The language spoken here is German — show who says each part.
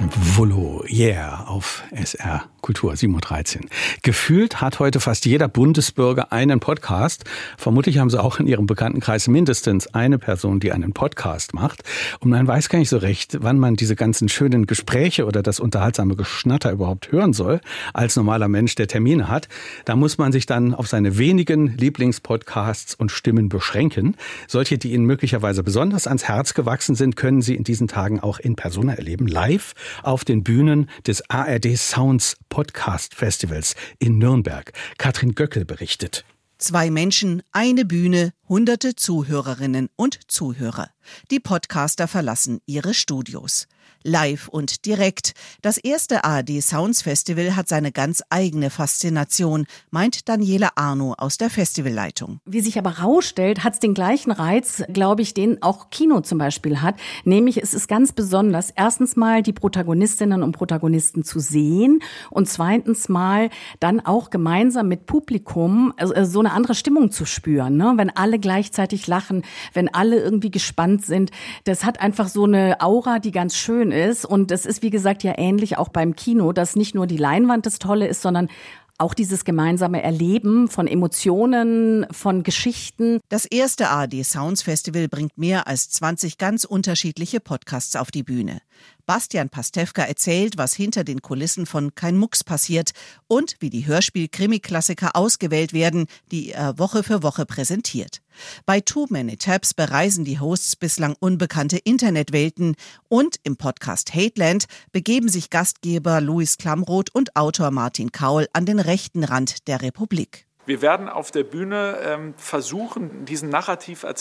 Speaker 1: Volo, yeah, auf SR Kultur 7.13 Uhr. Gefühlt hat heute fast jeder Bundesbürger einen Podcast. Vermutlich haben sie auch in ihrem Bekanntenkreis mindestens eine Person, die einen Podcast macht. Und man weiß gar nicht so recht, wann man diese ganzen schönen Gespräche oder das unterhaltsame Geschnatter überhaupt hören soll, als normaler Mensch, der Termine hat. Da muss man sich dann auf seine wenigen Lieblingspodcasts und Stimmen beschränken. Solche, die Ihnen möglicherweise besonders ans Herz gewachsen sind, können Sie in diesen Tagen auch in Persona erleben, live auf den Bühnen des ARD Sounds Podcast Festivals in Nürnberg. Katrin Göckel berichtet.
Speaker 2: 2 Menschen, eine Bühne, hunderte Zuhörerinnen und Zuhörer. Die Podcaster verlassen ihre Studios. Live und direkt. Das erste ARD Sounds Festival hat seine ganz eigene Faszination, meint Daniela Arno aus der Festivalleitung.
Speaker 3: Wie sich aber rausstellt, hat es den gleichen Reiz, glaube ich, den auch Kino zum Beispiel hat. Nämlich, es ist ganz besonders, erstens mal die Protagonistinnen und Protagonisten zu sehen und zweitens mal dann auch gemeinsam mit Publikum so eine andere Stimmung zu spüren, ne? Wenn alle gleichzeitig lachen, wenn alle irgendwie gespannt sind. Das hat einfach so eine Aura, die ganz schön ist. Und es ist, wie gesagt, ja ähnlich auch beim Kino, dass nicht nur die Leinwand das Tolle ist, sondern auch dieses gemeinsame Erleben von Emotionen, von Geschichten.
Speaker 2: Das erste ARD Sounds Festival bringt mehr als 20 ganz unterschiedliche Podcasts auf die Bühne. Bastian Pastewka erzählt, was hinter den Kulissen von Kein Mucks passiert und wie die Hörspiel-Krimi-Klassiker ausgewählt werden, die er Woche für Woche präsentiert. Bei Too Many Tabs bereisen die Hosts bislang unbekannte Internetwelten und im Podcast Hateland begeben sich Gastgeber Louis Klamroth und Autor Martin Kaul an den rechten Rand der Republik.
Speaker 4: Wir werden auf der Bühne versuchen, diesen Narrativ